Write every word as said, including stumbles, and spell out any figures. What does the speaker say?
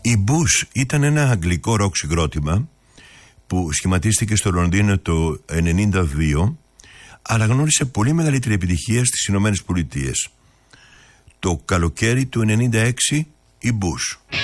Η Bush ήταν ένα αγγλικό ροκ συγκρότημα που σχηματίστηκε στο Λονδίνο το ενενήντα δύο, αλλά γνώρισε πολύ μεγαλύτερη επιτυχία στις Ηνωμένες Πολιτείες. Το καλοκαίρι του ενενήντα έξι η Bush.